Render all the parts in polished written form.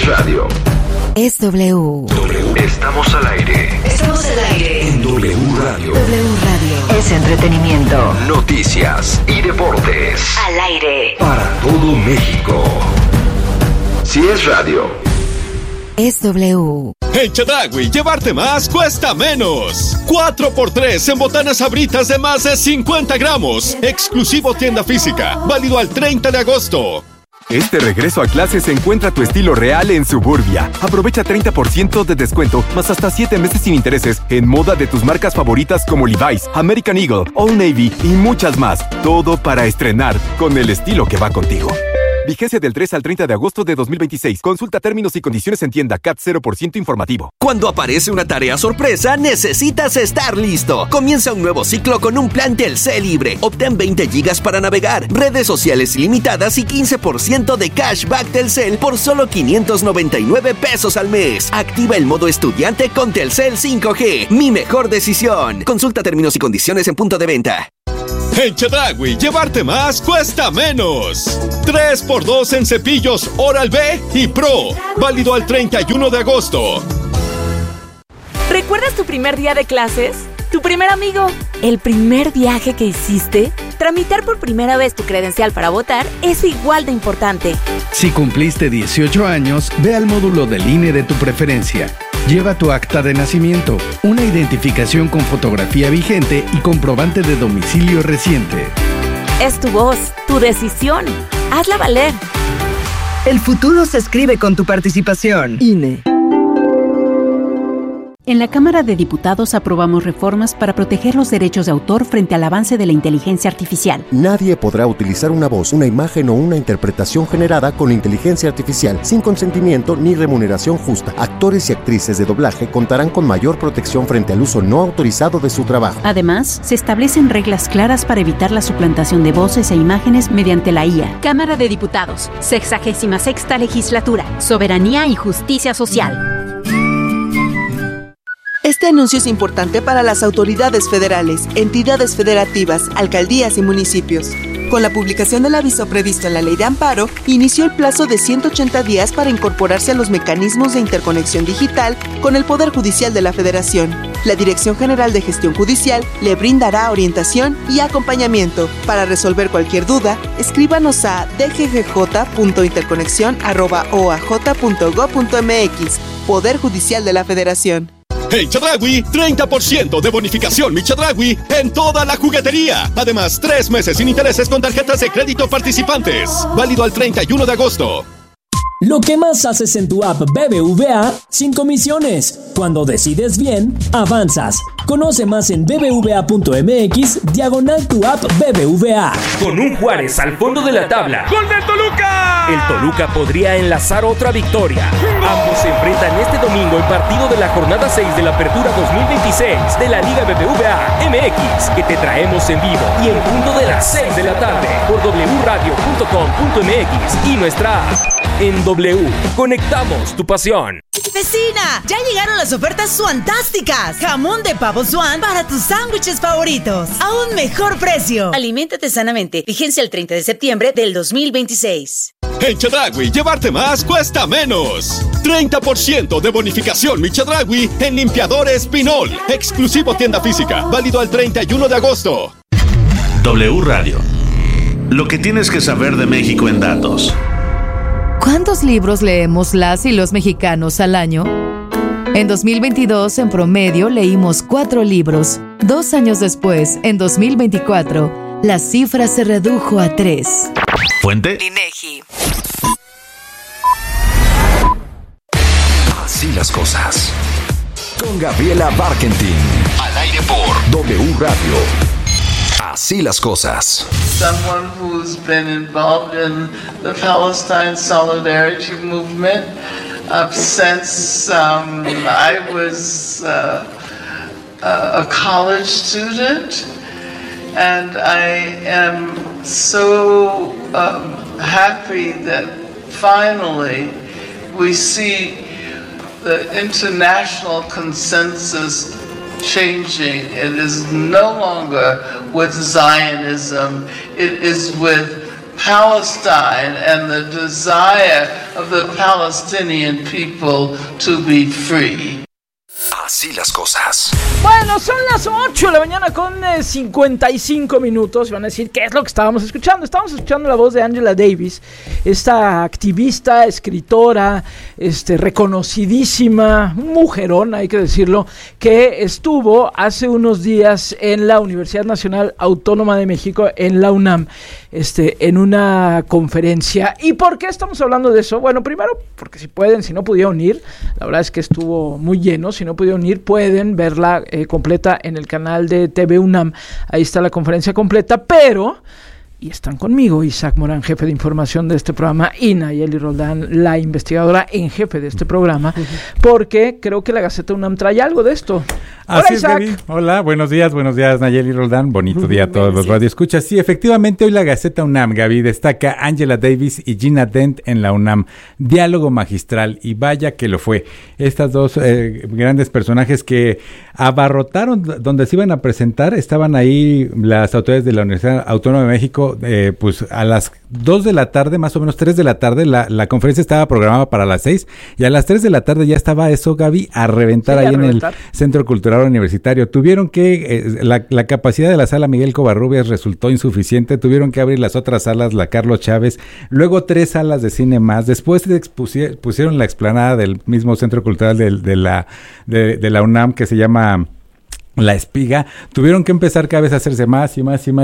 es radio. Es W. Estamos al aire. Estamos al aire. En W Radio. W Radio. Es entretenimiento. Noticias y deportes. Al aire. Para todo México. Si es radio. Es W. En Chedraui, llevarte más cuesta menos. 4x3 en botanas Sabritas de más de 50 gramos. Exclusivo tienda física. Válido al 30 de agosto. Este regreso a clases encuentra tu estilo real en Suburbia. Aprovecha 30% de descuento, más hasta 7 meses sin intereses en moda de tus marcas favoritas como Levi's, American Eagle, Old Navy y muchas más. Todo para estrenar con el estilo que va contigo. Vigencia del 3 al 30 de agosto de 2026. Consulta términos y condiciones en tienda. CAT 0% informativo. Cuando aparece una tarea sorpresa, necesitas estar listo. Comienza un nuevo ciclo con un plan Telcel libre. Obtén 20 gigas para navegar, redes sociales ilimitadas y 15% de cashback Telcel por solo 599 pesos al mes. Activa el modo estudiante con Telcel 5G. Mi mejor decisión. Consulta términos y condiciones en punto de venta. En Chedraui, llevarte más cuesta menos. 3x2 en cepillos Oral-B y Pro. Válido al 31 de agosto. ¿Recuerdas tu primer día de clases? ¿Tu primer amigo? ¿El primer viaje que hiciste? Tramitar por primera vez tu credencial para votar es igual de importante. Si cumpliste 18 años, ve al módulo del INE de tu preferencia. Lleva tu acta de nacimiento, una identificación con fotografía vigente y comprobante de domicilio reciente. Es tu voz, tu decisión. Hazla valer. El futuro se escribe con tu participación. INE. En la Cámara de Diputados aprobamos reformas para proteger los derechos de autor frente al avance de la inteligencia artificial. Nadie podrá utilizar una voz, una imagen o una interpretación generada con inteligencia artificial sin consentimiento ni remuneración justa. Actores y actrices de doblaje contarán con mayor protección frente al uso no autorizado de su trabajo. Además, se establecen reglas claras para evitar la suplantación de voces e imágenes mediante la IA. Cámara de Diputados, 66ª Legislatura, Soberanía y Justicia Social. Este anuncio es importante para las autoridades federales, entidades federativas, alcaldías y municipios. Con la publicación del aviso previsto en la Ley de Amparo, inició el plazo de 180 días para incorporarse a los mecanismos de interconexión digital con el Poder Judicial de la Federación. La Dirección General de Gestión Judicial le brindará orientación y acompañamiento. Para resolver cualquier duda, escríbanos a dggj.interconexión@oaj.gov.mx. Poder Judicial de la Federación. En Chedraui, 30% de bonificación Mi Chedraui en toda la juguetería. Además, 3 meses sin intereses con tarjetas de crédito participantes. Válido al 31 de agosto. Lo que más haces en tu app BBVA, sin comisiones. Cuando decides bien, avanzas. Conoce más en bbva.mx/tu app BBVA. Con un Juárez al fondo de la tabla. ¡Gol del Toluca! El Toluca podría enlazar otra victoria. Ambos se enfrentan este domingo en partido de la jornada 6 de la Apertura 2026 de la Liga BBVA MX, que te traemos en vivo y en punto de las 6 de la tarde por wradio.com.mx y nuestra app. En W, conectamos tu pasión. ¡Vecina! ¡Ya llegaron las ofertas fantásticas! Jamón de pavo Swan para tus sándwiches favoritos. A un mejor precio. Aliméntate sanamente. Vigencia el 30 de septiembre del 2026. En Chedraui, llevarte más cuesta menos. 30% de bonificación Mi Chedraui en limpiadores Pinol. Exclusivo tienda física. Válido al 31 de agosto. W Radio. Lo que tienes que saber de México en datos. ¿Cuántos libros leemos las y los mexicanos al año? En 2022, en promedio, leímos 4 libros. 2 años después, en 2024, la cifra se redujo a 3. ¿Fuente? INEGI. Así las cosas. Con Gabriela Barkentin. Al aire por W Radio. Así las cosas. Someone who's been involved in the Palestine Solidarity Movement since I was a college student, and I am so happy that finally we see the international consensus changing. It is no longer with Zionism, it is with Palestine and the desire of the Palestinian people to be free. Así las cosas. Bueno, son las 8 de la mañana con 55 minutos. Van a decir, ¿qué es lo que estábamos escuchando? Estábamos escuchando la voz de Angela Davis, esta activista, escritora, reconocidísima, mujerón, hay que decirlo, que estuvo hace unos días en la Universidad Nacional Autónoma de México, en la UNAM, en una conferencia. ¿Y por qué estamos hablando de eso? Bueno, primero, porque si pueden, si no pudieron ir, la verdad es que estuvo muy lleno. Si no pudieron ir, pueden verla completa en el canal de TV UNAM. Ahí está la conferencia completa, pero... Y están conmigo Isaac Morán, jefe de información de este programa, y Nayeli Roldán, la investigadora en jefe de este programa, porque creo que la Gaceta UNAM trae algo de esto. Hola, Isaac. Gaby. Hola, buenos días Nayeli Roldán, bonito día a todos los radioescuchas. Sí, efectivamente hoy la Gaceta UNAM, Gaby, destaca Angela Davis y Gina Dent en la UNAM, diálogo magistral, y vaya que lo fue. Estas dos grandes personajes que abarrotaron donde se iban a presentar, estaban ahí las autoridades de la Universidad Autónoma de México, pues a las 2 de la tarde, más o menos 3 de la tarde, la conferencia estaba programada para las 6, y a las 3 de la tarde ya estaba eso, Gaby, a reventar ahí en el Centro Cultural Universitario. Tuvieron que, la capacidad de la sala Miguel Covarrubias resultó insuficiente, tuvieron que abrir las otras salas, la Carlos Chávez, luego 3 salas de cine más, después pusieron la explanada del mismo Centro Cultural de la UNAM, que se llama La Espiga. Tuvieron que empezar cada vez a hacerse más y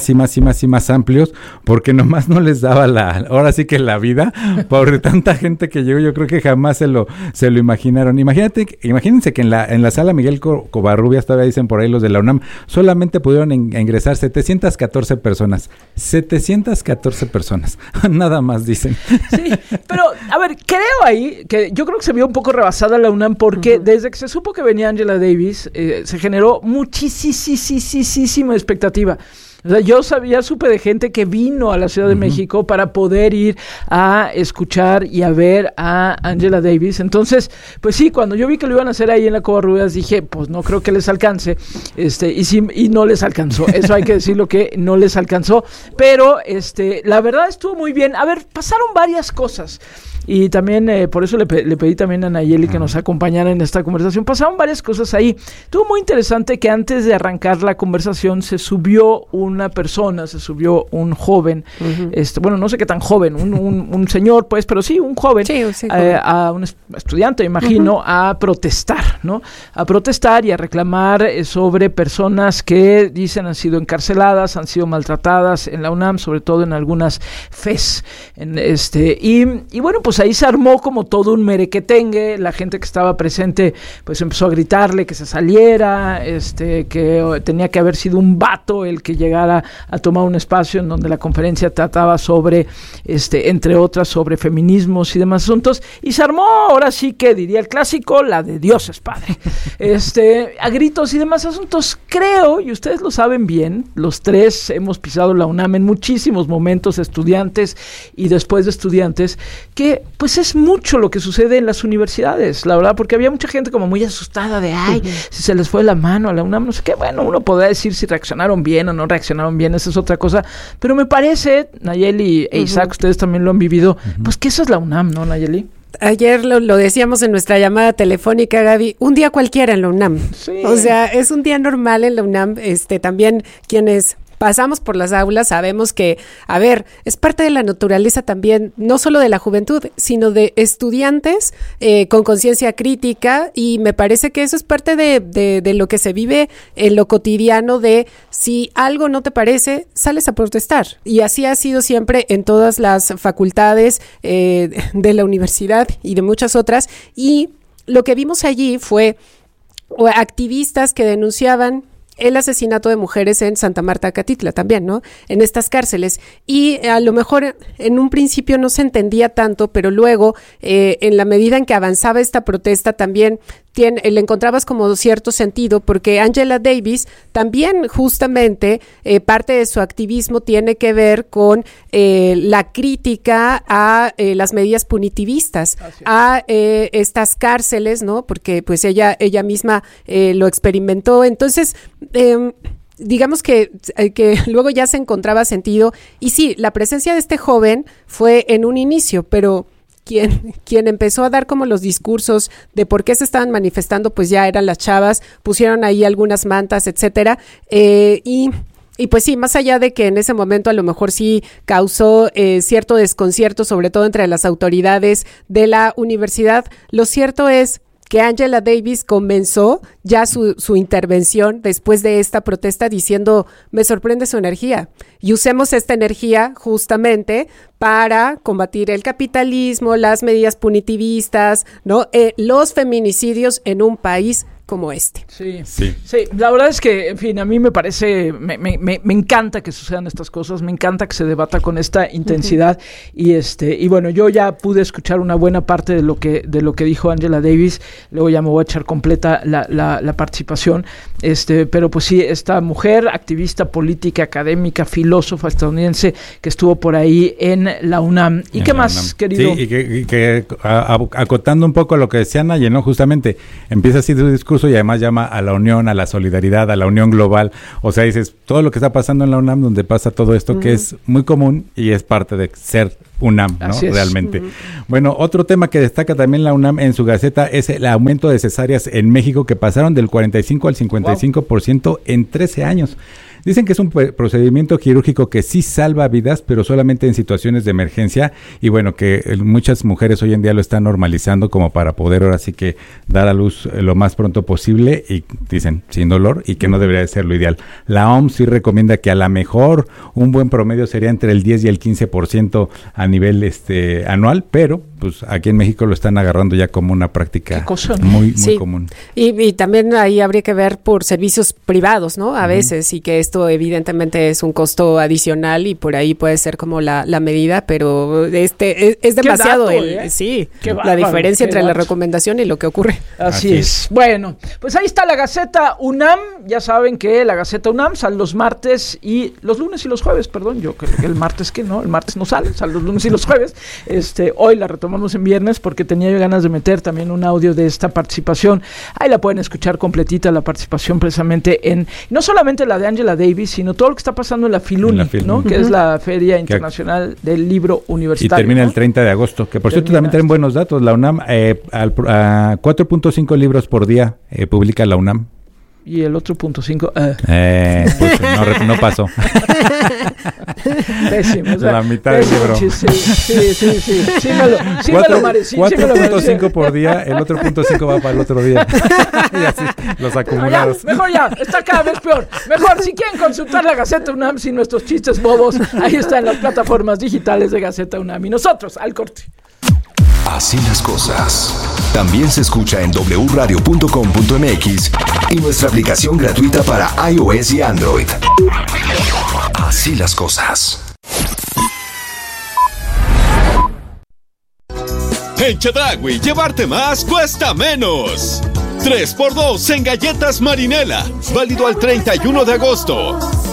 más amplios, porque nomás no les daba ahora sí que la vida, por tanta gente que llegó. Yo creo que jamás se lo imaginaron. Imagínense que en la sala Miguel Covarrubias, todavía dicen por ahí los de la UNAM, solamente pudieron ingresar 714 personas. 714 personas. Nada más dicen. Sí, pero a ver, creo ahí que yo creo que se vio un poco rebasada la UNAM, porque desde que se supo que venía Angela Davis, se generó muchísima expectativa. O sea, yo supe de gente que vino a la Ciudad de México para poder ir a escuchar y a ver a Angela Davis. Entonces, pues sí, cuando yo vi que lo iban a hacer ahí en la Covarrubias, dije, pues no creo que les alcance, y no les alcanzó. Eso hay que decirlo, que no les alcanzó, pero la verdad estuvo muy bien. A ver, pasaron varias cosas. Y también, por eso le pedí también a Nayeli que nos acompañara en esta conversación. Pasaron varias cosas ahí. Estuvo muy interesante que antes de arrancar la conversación se subió una persona, se subió un joven, bueno, no sé qué tan joven, un señor, pues, pero sí, un joven, a un estudiante, imagino, a protestar, ¿no? A protestar y a reclamar sobre personas que dicen han sido encarceladas, han sido maltratadas en la UNAM, sobre todo en algunas FES. Y bueno, pues ahí se armó como todo un merequetengue. La gente que estaba presente pues empezó a gritarle que se saliera, que tenía que haber sido un vato el que llegara a tomar un espacio en donde la conferencia trataba sobre, entre otras, sobre feminismos y demás asuntos, y se armó, ahora sí que diría el clásico, la de Dios es padre, a gritos y demás asuntos. Creo, y ustedes lo saben bien, los tres hemos pisado la UNAM en muchísimos momentos, estudiantes y después de estudiantes, que pues es mucho lo que sucede en las universidades, la verdad, porque había mucha gente como muy asustada de, ay, si se les fue la mano a la UNAM, no sé qué. Bueno, uno podrá decir si reaccionaron bien o no reaccionaron bien, esa es otra cosa, pero me parece, Nayeli e Isaac, ustedes también lo han vivido, pues que eso es la UNAM, ¿no, Nayeli? Ayer lo decíamos en nuestra llamada telefónica, Gaby, un día cualquiera en la UNAM. Sí. O sea, es un día normal en la UNAM. También quienes pasamos por las aulas sabemos que, a ver, es parte de la naturaleza también, no solo de la juventud, sino de estudiantes con conciencia crítica, y me parece que eso es parte de lo que se vive en lo cotidiano, de si algo no te parece, sales a protestar. Y así ha sido siempre en todas las facultades de la universidad y de muchas otras. Y lo que vimos allí fue activistas que denunciaban el asesinato de mujeres en Santa Marta, Catitla también, ¿no? En estas cárceles. Y a lo mejor en un principio no se entendía tanto, pero luego, en la medida en que avanzaba esta protesta, también le encontrabas como cierto sentido, porque Angela Davis también justamente parte de su activismo tiene que ver con la crítica a las medidas punitivistas, a estas cárceles, ¿no? Porque pues ella misma lo experimentó. Entonces, digamos que luego ya se encontraba sentido. Y sí, la presencia de este joven fue en un inicio, pero quien empezó a dar como los discursos de por qué se estaban manifestando, pues ya eran las chavas, pusieron ahí algunas mantas, etcétera, y pues sí, más allá de que en ese momento a lo mejor sí causó cierto desconcierto, sobre todo entre las autoridades de la universidad, lo cierto es que Angela Davis comenzó ya su intervención después de esta protesta diciendo, me sorprende su energía, y usemos esta energía justamente para combatir el capitalismo, las medidas punitivistas, ¿no? Los feminicidios en un país como este. Sí, la verdad es que, en fin, a mí me parece, me encanta que sucedan estas cosas, me encanta que se debata con esta intensidad, y bueno, yo ya pude escuchar una buena parte de lo que dijo Angela Davis, luego ya me voy a echar completa la participación, pero pues sí, esta mujer, activista política, académica, filósofa estadounidense, que estuvo por ahí en la UNAM. ¿Y qué más, querido? Sí, y que acotando un poco lo que decía Naye, ¿no? Justamente, empieza así su discurso y además llama a la unión, a la solidaridad, a la unión global. O sea, dices, todo lo que está pasando en la UNAM, donde pasa todo esto, que es muy común y es parte de ser UNAM, ¿no? Realmente. Bueno, otro tema que destaca también la UNAM en su Gaceta es el aumento de cesáreas en México, que pasaron del 45 al 55% en 13 años. Dicen que es un procedimiento quirúrgico que sí salva vidas, pero solamente en situaciones de emergencia, y bueno, que muchas mujeres hoy en día lo están normalizando como para poder ahora sí que dar a luz lo más pronto posible, y dicen sin dolor, y que no debería de ser lo ideal. La OMS sí recomienda que a lo mejor un buen promedio sería entre el 10 y el 15% a nivel anual, pero pues aquí en México lo están agarrando ya como una práctica muy común. Y también ahí habría que ver por servicios privados, ¿no? A veces, y que esto evidentemente es un costo adicional y por ahí puede ser como la medida, pero es demasiado la diferencia entre la recomendación y lo que ocurre. Así es. Bueno, pues ahí está la Gaceta UNAM. Ya saben que la Gaceta UNAM sale los martes y los lunes y los jueves, perdón, yo creo que el martes el martes no sale los lunes y los jueves. Hoy la retomamos en viernes porque tenía yo ganas de meter también un audio de esta participación. Ahí la pueden escuchar completita, la participación precisamente en, no solamente la de Angela Davis, sino todo lo que está pasando en la Filuni, ¿no? Que es la Feria Internacional del Libro Universitario. Y termina el 30 de agosto, que por cierto también traen buenos datos. La UNAM, a 4.5 libros por día publica la UNAM. Y el otro .5 pues no pasó. Pésimo, o sea, la mitad del libro. Sí, me lo merece. 4.5 por día, el otro .5 va para el otro día. Y así, los acumulados. Mejor ya, está cada vez peor. Mejor, si quieren consultar la Gaceta UNAM sin nuestros chistes bobos, ahí está en las plataformas digitales de Gaceta UNAM. Y nosotros, al corte. Así las cosas. También se escucha en wradio.com.mx y nuestra aplicación gratuita para iOS y Android. Así las cosas. En Chedraui, llevarte más cuesta menos. 3x2 en galletas Marinela. Válido al 31 de agosto.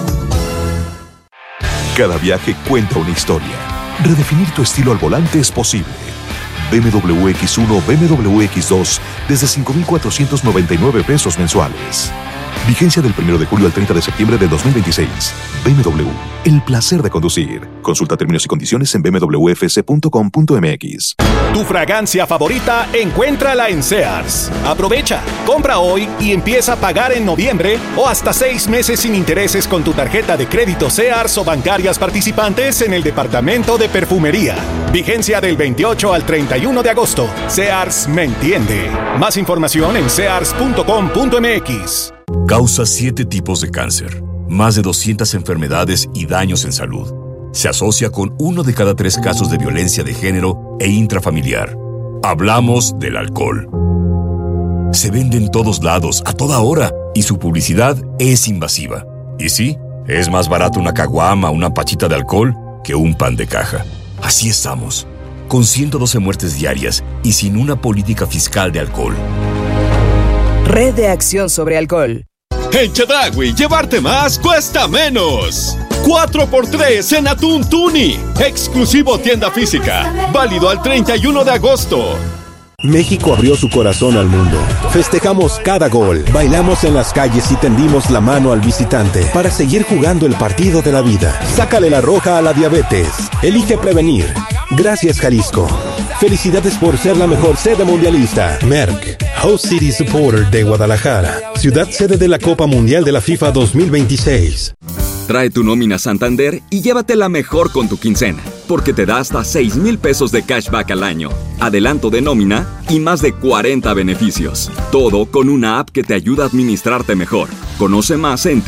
Cada viaje cuenta una historia. Redefinir tu estilo al volante es posible. BMW X1, BMW X2 desde 5,499 pesos mensuales. Vigencia del 1 de julio al 30 de septiembre de 2026. BMW, el placer de conducir. Consulta términos y condiciones en bmwfc.com.mx. Tu fragancia favorita, encuéntrala en Sears. Aprovecha, compra hoy y empieza a pagar en noviembre o hasta 6 meses sin intereses con tu tarjeta de crédito Sears o bancarias participantes en el departamento de perfumería. Vigencia del 28 al 31 de agosto. Sears me entiende. Más información en sears.com.mx. Causa 7 tipos de cáncer, más de 200 enfermedades y daños en salud. Se asocia con 1 de cada 3 casos de violencia de género e intrafamiliar. Hablamos del alcohol. Se vende en todos lados, a toda hora, y su publicidad es invasiva. Y sí, es más barato una caguama o una pachita de alcohol que un pan de caja. Así estamos, con 112 muertes diarias y sin una política fiscal de alcohol. Red de Acción sobre Alcohol. En Chedraui, llevarte más cuesta menos. 4x3 en atún tuni. Exclusivo tienda física. Válido al 31 de agosto. México abrió su corazón al mundo. Festejamos cada gol, bailamos en las calles y tendimos la mano al visitante para seguir jugando el partido de la vida. Sácale la roja a la diabetes. Elige prevenir. Gracias, Jalisco. Felicidades por ser la mejor sede mundialista. Merck, Host City Supporter de Guadalajara, ciudad sede de la Copa Mundial de la FIFA 2026. Trae tu nómina Santander y llévatela mejor con tu quincena, porque te da hasta 6,000 pesos de cashback al año, adelanto de nómina y más de 40 beneficios. Todo con una app que te ayuda a administrarte mejor. Conoce más en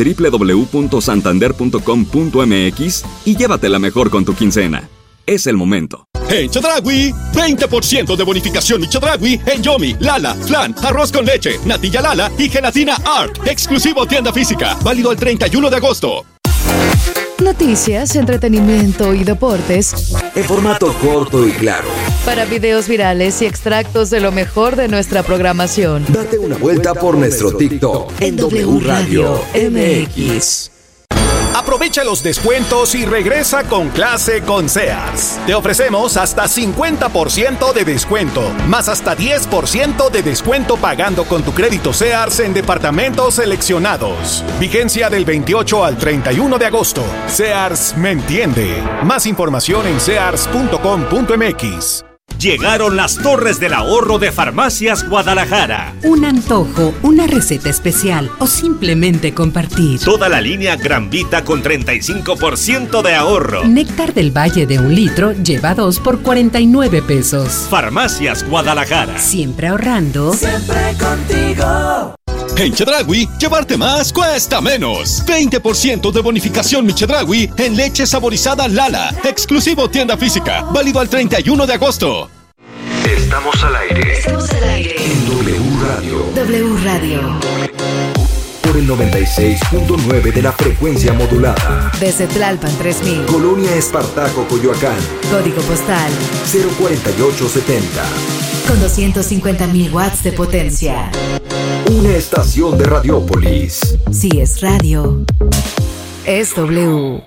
www.santander.com.mx y llévatela mejor con tu quincena. Es el momento. En Chedraui, 20% de bonificación y Chedraui en Yomi, Lala, Flan, arroz con leche, natilla Lala y gelatina Art. Exclusivo tienda física. Válido el 31 de agosto. Noticias, entretenimiento y deportes en formato corto y claro. Para videos virales y extractos de lo mejor de nuestra programación. Date una vuelta por nuestro TikTok en W Radio MX. Aprovecha los descuentos y regresa con clase con Sears. Te ofrecemos hasta 50% de descuento, más hasta 10% de descuento pagando con tu crédito Sears en departamentos seleccionados. Vigencia del 28 al 31 de agosto. Sears me entiende. Más información en sears.com.mx. Llegaron las Torres del Ahorro de Farmacias Guadalajara. Un antojo, una receta especial o simplemente compartir. Toda la línea Gran Vita con 35% de ahorro. Néctar del Valle de 1 litro lleva 2 por 49 pesos. Farmacias Guadalajara. Siempre ahorrando. Siempre contigo. En Chedraui, llevarte más cuesta menos. 20% de bonificación Mi Chedraui en leche saborizada Lala. Exclusivo tienda física. Válido al 31 de agosto. Estamos al aire. Estamos al aire. En W Radio. W Radio. Por el 96.9 de la frecuencia modulada. Desde Tlalpan 3000. Colonia Espartaco, Coyoacán. Código postal 04870. Con 250,000 watts de potencia. Una estación de Radiópolis. Si es radio, es W.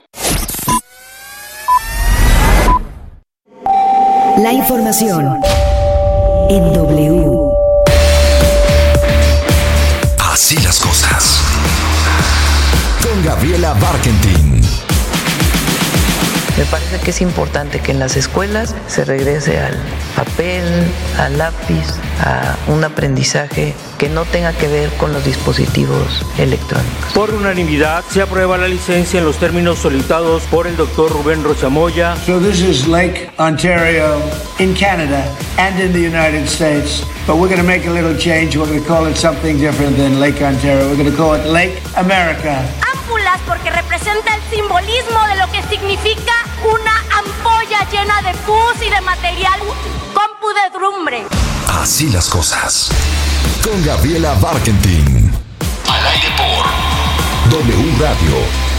La información en W. Así las cosas. Con Gabriela Barkentin. Me parece que es importante que en las escuelas se regrese al papel, al lápiz, a un aprendizaje que no tenga que ver con los dispositivos electrónicos. Por unanimidad se aprueba la licencia en los términos solicitados por el doctor Rubén Rochamoya. So this is Lake Ontario in Canada and in the United States, but we're going to make a little change. We're going to call it something different than Lake Ontario. We're going to call it Lake America. Porque representa el simbolismo de lo que significa una ampolla llena de pus y de material con pudredumbre. Así las cosas. Con Gabriela Barkentin. Al aire por W Radio